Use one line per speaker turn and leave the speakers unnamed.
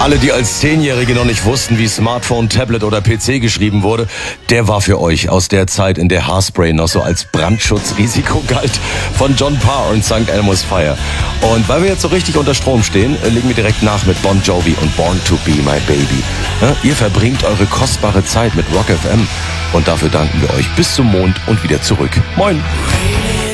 Alle, die als Zehnjährige noch nicht wussten, wie Smartphone, Tablet oder PC geschrieben wurde, der war für euch aus der Zeit, in der Haarspray noch so als Brandschutzrisiko galt, von John Parr und St. Elmo's Fire. Und weil wir jetzt so richtig unter Strom stehen, legen wir direkt nach mit Bon Jovi und Born to Be My Baby. Ja, ihr verbringt eure kostbare Zeit mit Rock FM und dafür danken wir euch bis zum Mond und wieder zurück. Moin!